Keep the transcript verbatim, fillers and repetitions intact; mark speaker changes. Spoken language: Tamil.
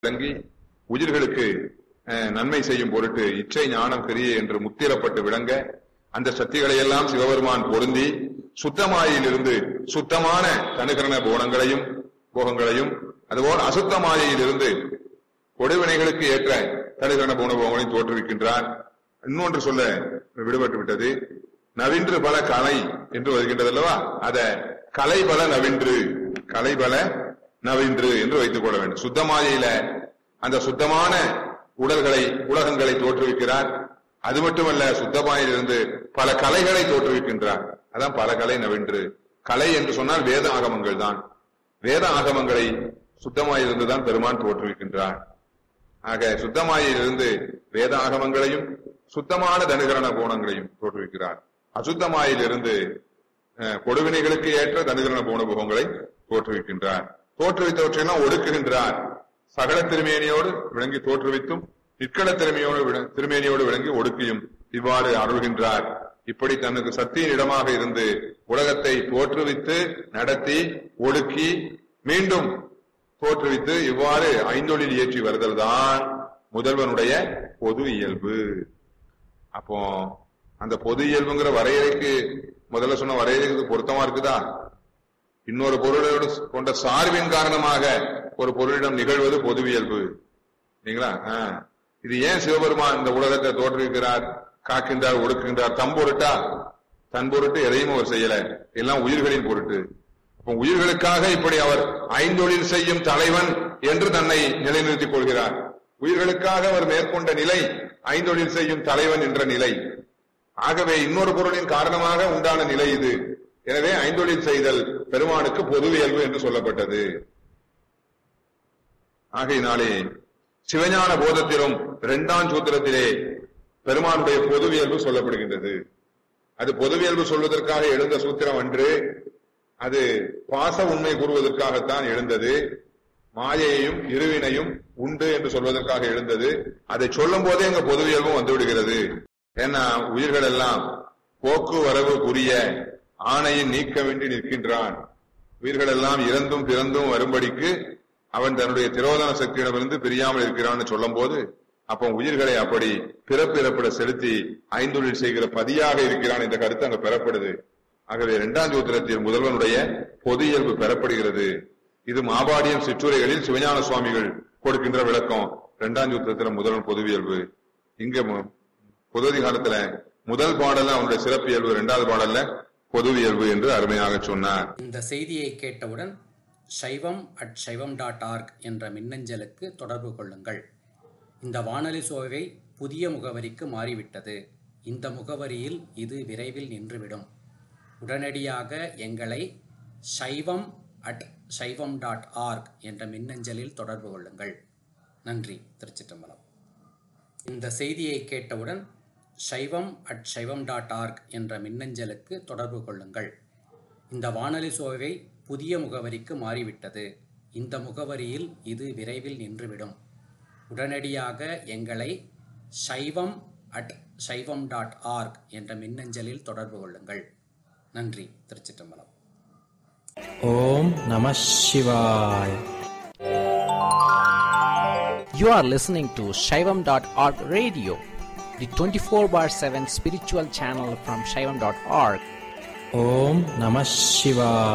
Speaker 1: விளங்கி உயிர்களுக்கு நன்மை செய்யும் பொருட்டு இச்சை ஞானம் கிரியை என்று முத்திரப்பட்டு விளங்க அந்த சக்திகளை எல்லாம் சிவபெருமான் பொருந்தி சுத்தமாயிலிருந்து சுத்தமான தனுகரண போனங்களையும் போகங்களையும் அதுபோல் அசுத்த மாயையிலிருந்து கொடுவினைகளுக்கு ஏற்ற தனுகரண போன போகங்களையும் தோற்றுவிக்கின்றார். இன்னொன்று சொல்ல விடுபட்டு விட்டது. நவின்று பல கலை என்று வருகின்றது அல்லவா, அத கலைபல நவின்று கலைபல நவின்று என்று வைத்துக் கொள்ள வேண்டும். சுத்தமாயில அந்த சுத்தமான உடல்களை உலகங்களை தோற்றுவிக்கிறார். அது மட்டுமல்ல, சுத்தமாயிலிருந்து பல கலைகளை தோற்றுவிக்கின்றார். அதான் பல கலை நவின்று. கலை என்று சொன்னால் வேத ஆகமங்கள் தான். வேத ஆகமங்களை சுத்தமாயிலிருந்துதான் பெருமான் தோற்றுவிக்கின்றார். ஆக சுத்தமாயிலிருந்து வேத ஆகமங்களையும் சுத்தமான தனுகரண கோணங்களையும் தோற்றுவிக்கிறார். அசுத்தமாயிலிருந்து கொடுவினைகளுக்கு ஏற்ற தனுகரண போன போகங்களை தோற்றுவிக்கின்றார். தோற்றுவித்தவற்றையெல்லாம் ஒடுக்குகின்றார். சகல திருமேனியோடு விளங்கி தோற்றுவித்தும் நிற்கள திறமையோடு திருமேனியோடு விளங்கி ஒடுக்கியும் இவ்வாறு அருள்கின்றார். இப்படி தனக்கு சக்தியின் இடமாக இருந்து உலகத்தை தோற்றுவித்து நடத்தி ஒடுக்கி மீண்டும் தோற்றுவித்து இவ்வாறு ஐந்தொழில் ஏற்றி வருதல் தான் முதல்வனுடைய பொது இயல்பு. அப்போ அந்த பொது இயல்புங்கிற வரையறைக்கு முதல்ல சொன்ன வரையறைக்கு பொருத்தமா இருக்குதா? இன்னொரு பொருளோடு கொண்ட சார்பின் காரணமாக ஒரு பொருளிடம் நிகழ்வது பொதுவியல்பு இல்லைங்களா? இது ஏன் சிவபெருமான் இந்த உலகத்தை தோற்றுவிக்கிறார், காக்கின்றார், ஒடுக்குகின்றார்? தம் பொருட்டா? தன் பொருட்டு எதையும் அவர் செய்யல, எல்லாம் உயிர்களின் பொருட்டு. அப்ப உயிர்களுக்காக இப்படி அவர் ஐந்தொழில் செய்யும் தலைவன் என்று தன்னை நிலைநிறுத்திக் கொள்கிறார். உயிர்களுக்காக அவர் மேற்கொண்ட நிலை ஐந்தொழில் செய்யும் தலைவன் என்ற நிலை. ஆகவே இன்னொரு பொருளின் காரணமாக உண்டான நிலை இது. எனவே ஐந்தொழில் செய்தல் பெருமானுக்கு பொதுவியல்பு என்று சொல்லப்பட்டது. ஆகையினாலே சிவஞான போதத்திலும் இரண்டாம் சூத்திரத்திலே பெருமானுடைய பொதுவியல்பு சொல்லப்படுகின்றது. அது பொதுவியல்பு சொல்வதற்காக எழுந்த சூத்திரம் அன்று, அது பாச உண்மை கூறுவதற்காகத்தான் எழுந்தது. மாயையையும் இருவினையும் உண்டு என்று சொல்வதற்காக எழுந்தது. அதை சொல்லும் போதே எங்க பொதுவியல்பும் வந்துவிடுகிறது. ஏன்னா உயிர்கள் எல்லாம் போக்குவரவு புரிய ஆணையின் நீக்கமின்றி நிற்கின்றான். உயிர்கள் எல்லாம் இறந்தும் பிறந்தும் வரும்படிக்கு அவன் தன்னுடைய திரோதன சக்தியிடமிருந்து பிரியாமல் இருக்கிறான்னு சொல்லும் போது, அப்போ உயிர்களை அப்படி பிறப்பிறப்பிட செலுத்தி ஐந்தொழில் செய்கிற பதியாக இருக்கிறான் என்ற கருத்து அங்க பெறப்படுது. ஆகவே இரண்டாம் சூத்திரத்தில் முதல்வனுடைய பொது இயல்பு பெறப்படுகிறது. இது மாபாடியம் சிற்றுரைகளில் சிவஞான சுவாமிகள் கொடுக்கின்ற விளக்கம். இரண்டாம் சூத்திரத்துல முதல்வன் பொதுவியல்பு. இங்க பொதுதிகாரத்துல முதல் பாடல்ல அவனுடைய சிறப்பியல்பு, இரண்டாவது பாடல்ல பொதுவியல்பு என்று அருமையாக சொன்னார்.
Speaker 2: இந்த செய்தியை கேட்டவுடன் சைவம் அட் சைவம் டாட் ஆர்க் என்ற மின்னஞ்சலுக்கு தொடர்பு கொள்ளுங்கள். இந்த வானொலி சோவை புதிய முகவரிக்கு மாறிவிட்டது. இந்த முகவரியில் இது விரைவில் நின்றுவிடும். உடனடியாக எங்களை சைவம் அட் சைவம் டாட் ஆர்க் என்ற மின்னஞ்சலில் தொடர்பு கொள்ளுங்கள். நன்றி. திருச்சிற்றம்பலம். இந்த செய்தியை கேட்டவுடன் சைவம் அட் சைவம் டாட் ஆர்க் என்ற மின்னஞ்சலுக்கு தொடர்பு கொள்ளுங்கள். இந்த வானொலி சோவை புதிய முகவரிக்கு மாறிவிட்டது. இந்த முகவரியில் இது விரைவில் நின்றுவிடும். உடனடியாக எங்களை சைவம் அட் சைவம் டாட் ஆர்க் என்ற மின்னஞ்சலில் தொடர்பு கொள்ளுங்கள். நன்றி. திருச்சிற்றம்பலம்.
Speaker 3: ஓம் நம சிவாய். You are listening to shaivam dot org radio, the twenty-four bar seven spiritual channel from shaivam dot org. Om Namah Shivaya.